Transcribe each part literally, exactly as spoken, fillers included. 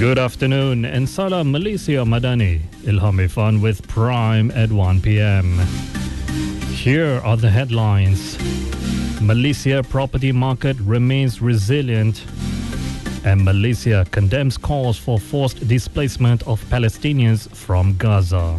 Good afternoon and salam Malaysia Madani. Ilham Irfan with Prime at one p.m. Here are the headlines. Malaysia property market remains resilient, and Malaysia condemns calls for forced displacement of Palestinians from Gaza.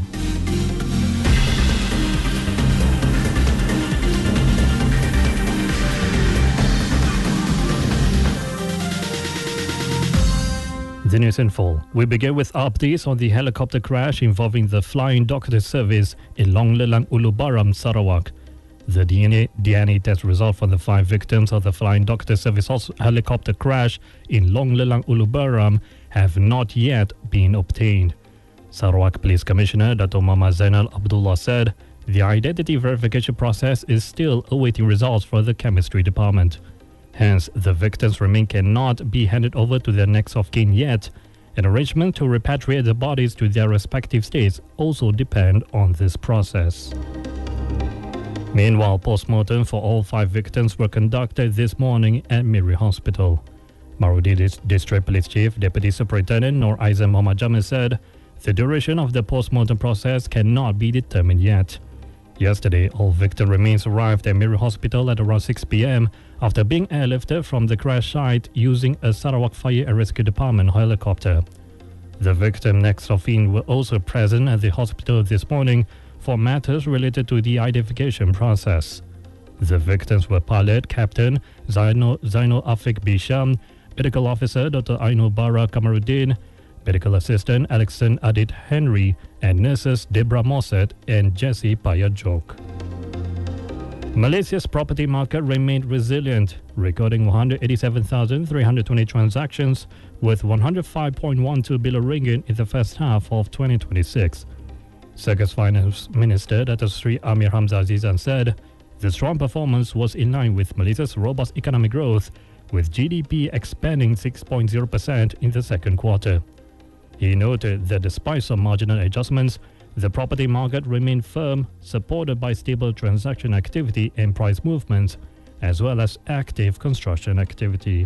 The news in full. We begin with updates on the helicopter crash involving the Flying Doctor Service in Long Lelang Ulubaram, Sarawak. The D N A, D N A test result for the five victims of the Flying Doctor Service helicopter crash in Long Lelang Ulubaram have not yet been obtained. Sarawak Police Commissioner Dato' Muhammad Zainal Abdullah said the identity verification process is still awaiting results for the chemistry department. Hence, the victims' remains cannot be handed over to their next of kin yet. An arrangement to repatriate the bodies to their respective states also depend on this process. Meanwhile, post-mortem for all five victims were conducted this morning at Miri Hospital. Marudi District Police Chief Deputy Superintendent Nur Aizam Muhammad Jamil said the duration of the post-mortem process cannot be determined yet. Yesterday, all victim remains arrived at Miri Hospital at around six p.m. after being airlifted from the crash site using a Sarawak Fire and Rescue Department helicopter. The victim next of kin were also present at the hospital this morning for matters related to the identification process. The victims were pilot Captain Zaino, Zaino Afiq Bisham, Medical Officer Doctor Ainul Bara Kamaruddin, Medical Assistant Alexander Adit Henry, and nurses Debra Mosset and Jessie Payajok. Malaysia's property market remained resilient, recording one hundred eighty-seven thousand three hundred twenty transactions with one hundred five point one two billion ringgit in the first half of twenty twenty-six. Circus Finance Minister Dato' Sri Amir Hamzah Azizan said the strong performance was in line with Malaysia's robust economic growth, with G D P expanding six point zero percent in the second quarter. He noted that despite some marginal adjustments, the property market remained firm, supported by stable transaction activity and price movements, as well as active construction activity.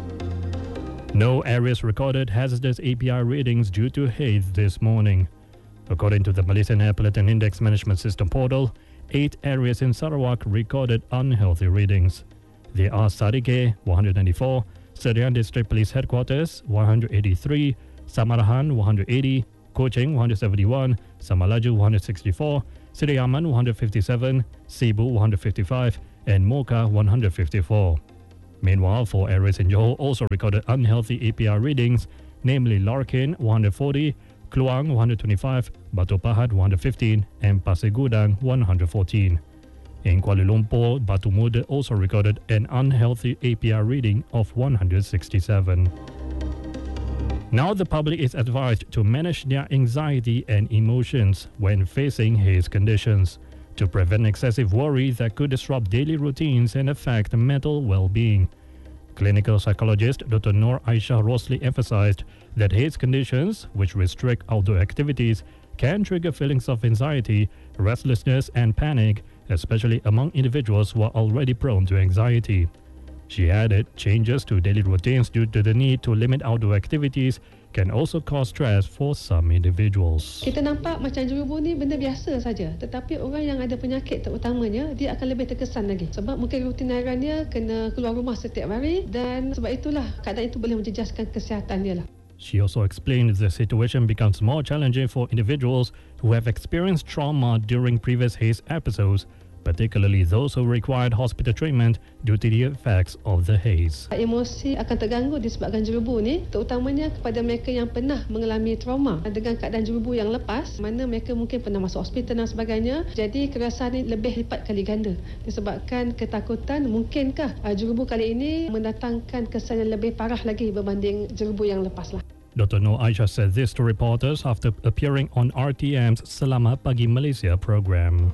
No areas recorded hazardous A P I readings due to haze this morning. According to the Malaysian Air Pollutant Index Management System portal, eight areas in Sarawak recorded unhealthy readings. They are Sadike, one hundred ninety-four, Serian District Police Headquarters, one hundred eighty-three, Samarahan, one hundred eighty, Kuching, one hundred seventy-one, Samalaju, one hundred sixty-four, Seri Aman, one hundred fifty-seven, Cebu, one hundred fifty-five, and Mocha, one hundred fifty-four. Meanwhile, four areas in Johor also recorded unhealthy A P R readings, namely Larkin, one hundred forty, Kluang, one hundred twenty-five, Batu Pahat, one hundred fifteen, and Pasir Gudang, one hundred fourteen. In Kuala Lumpur, Batu Muda also recorded an unhealthy A P R reading of one hundred sixty-seven. Now the public is advised to manage their anxiety and emotions when facing haze conditions to prevent excessive worry that could disrupt daily routines and affect mental well-being. Clinical psychologist Doctor Nur Aisha Rosli emphasized that haze conditions, which restrict outdoor activities, can trigger feelings of anxiety, restlessness, and panic, especially among individuals who are already prone to anxiety. She added, changes to daily routines due to the need to limit outdoor activities can also cause stress for some individuals. Kita nampak macam jerubu ni benda biasa saja, tetapi orang yang ada penyakit terutamanya dia akan lebih terkesan lagi sebab mungkin rutin harian dia kena keluar rumah setiap hari dan sebab itulah keadaan itu boleh menjejaskan kesihatan dia lah. She also explained the situation becomes more challenging for individuals who have experienced trauma during previous haze episodes, particularly those who required hospital treatment due to the effects of the haze. Emosi akan terganggu disebabkan jerubu ni, terutamanya kepada mereka yang pernah mengalami trauma dengan keadaan jerubu yang lepas, mana mereka mungkin pernah masuk hospital dan sebagainya. Jadi kerasaan ni lebih lipat kali ganda disebabkan ketakutan mungkinkah jerubu kali ini mendatangkan kesan yang lebih parah lagi berbanding jerubu yang lepas lah. Doctor Nur Aisha said this to reporters after appearing on R T M's Selamat Pagi Malaysia program.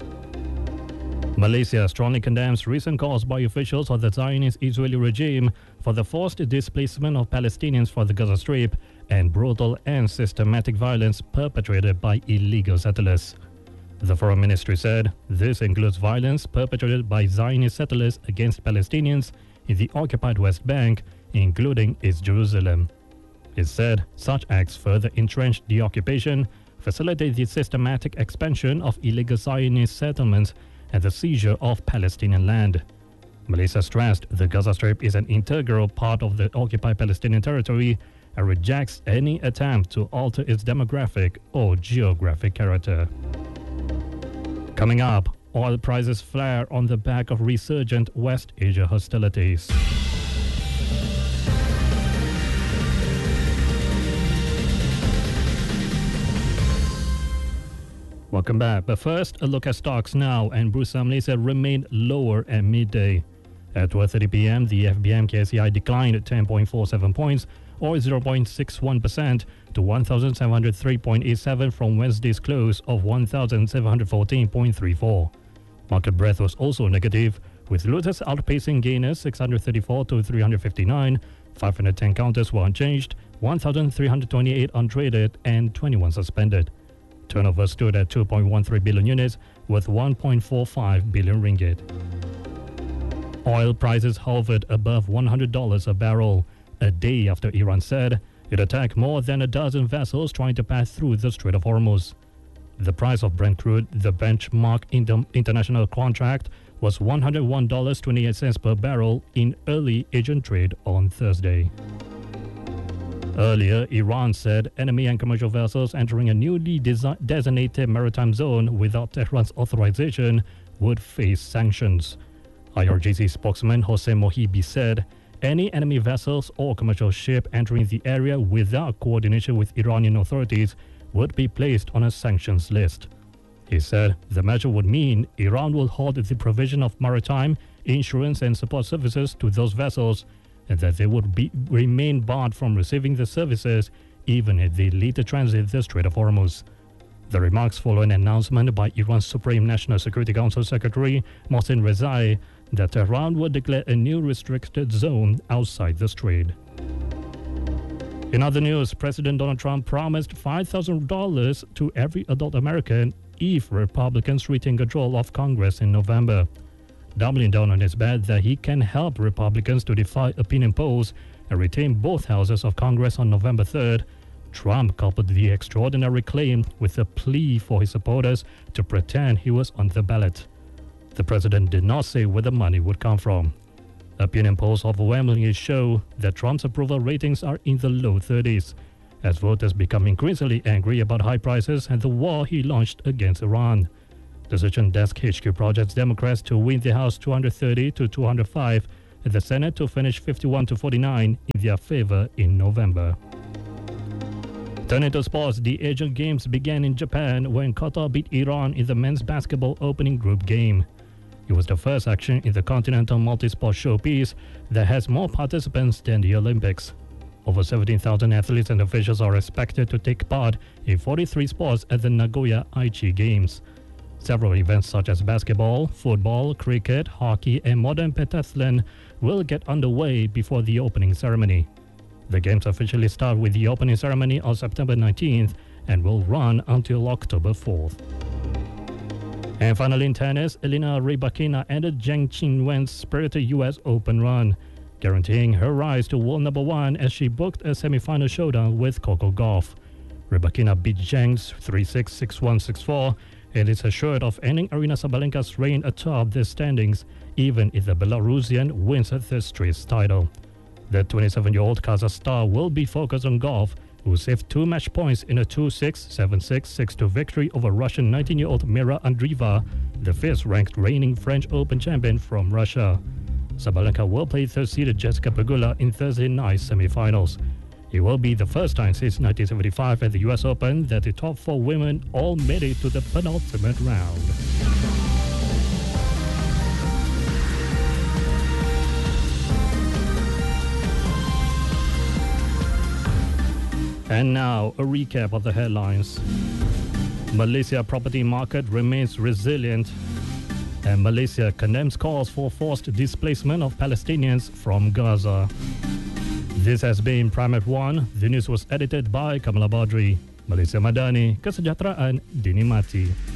Malaysia strongly condemns recent calls by officials of the Zionist Israeli regime for the forced displacement of Palestinians from the Gaza Strip and brutal and systematic violence perpetrated by illegal settlers. The Foreign Ministry said this includes violence perpetrated by Zionist settlers against Palestinians in the occupied West Bank, including East Jerusalem. It said such acts further entrench the occupation, facilitate the systematic expansion of illegal Zionist settlements, and the seizure of Palestinian land. Malaysia stressed the Gaza Strip is an integral part of the occupied Palestinian territory and rejects any attempt to alter its demographic or geographic character. Coming up, oil prices flare on the back of resurgent West Asia hostilities. Welcome back. But first, a look at stocks now, and Bursa Malaysia remained lower at midday. At twelve thirty p m, the F B M K S E I declined ten point four seven points, or zero point six one percent, to one thousand seven hundred three point eight seven from Wednesday's close of one thousand seven hundred fourteen point three four. Market breadth was also negative, with Lotus outpacing gainers six hundred thirty-four to three hundred fifty-nine, five hundred ten counters were unchanged, one thousand three hundred twenty-eight untraded, and twenty-one suspended. Turnover stood at two point one three billion units, worth one point four five billion ringgit. Oil prices hovered above one hundred dollars a barrel, a day after Iran said it attacked more than a dozen vessels trying to pass through the Strait of Hormuz. The price of Brent crude, the benchmark inter- international contract, was one hundred one dollars and twenty-eight cents per barrel in early Asian trade on Thursday. Earlier, Iran said enemy and commercial vessels entering a newly desi- designated maritime zone without Tehran's authorization would face sanctions. I R G C spokesman Hossein Mohibi said any enemy vessels or commercial ship entering the area without coordination with Iranian authorities would be placed on a sanctions list. He said the measure would mean Iran will halt the provision of maritime, insurance and support services to those vessels, and that they would be, remain barred from receiving the services even if they later transit the Strait of Hormuz. The remarks follow an announcement by Iran's Supreme National Security Council Secretary Mohsen Rezai that Tehran would declare a new restricted zone outside the strait. In other news, President Donald Trump promised five thousand dollars to every adult American if Republicans retain control of Congress in November. Doubling down on his bet that he can help Republicans to defy opinion polls and retain both houses of Congress on November third, Trump coupled the extraordinary claim with a plea for his supporters to pretend he was on the ballot. The president did not say where the money would come from. Opinion polls overwhelmingly show that Trump's approval ratings are in the low thirties, as voters become increasingly angry about high prices and the war he launched against Iran. Decision Desk H Q projects Democrats to win the House two hundred thirty to two hundred five and the Senate to finish fifty-one to forty-nine in their favor in November. Turning to sports, the Asian Games began in Japan when Qatar beat Iran in the men's basketball opening group game. It was the first action in the Continental Multisport Showpiece that has more participants than the Olympics. Over seventeen thousand athletes and officials are expected to take part in forty-three sports at the Nagoya Aichi Games. Several events such as basketball, football, cricket, hockey, and modern pentathlon will get underway before the opening ceremony. The games officially start with the opening ceremony on September nineteenth and will run until October fourth. And finally in tennis, Elena Rybakina ended Zheng Qinwen's spirited U S Open run, guaranteeing her rise to world number one as she booked a semi-final showdown with Coco Gauff. Rybakina beat Zheng's three six, six one, six four and is assured of ending Aryna Sabalenka's reign atop the standings, even if the Belarusian wins her third straight title. The twenty-seven-year-old Kazakh star will be focused on Gauff, who saved two match points in a two six, seven six, six two victory over Russian nineteen-year-old Mira Andreeva, the fifth-ranked reigning French Open champion from Russia. Sabalenka will play third-seeded Jessica Pegula in Thursday night's semi-finals. It will be the first time since nineteen seventy-five at the U S Open that the top four women all made it to the penultimate round. And now, a recap of the headlines. Malaysia property market remains resilient, and Malaysia condemns calls for forced displacement of Palestinians from Gaza. This has been Primat One. The news was edited by Kamala Badri. Malaysia Madani, kesejahteraan dinikmati.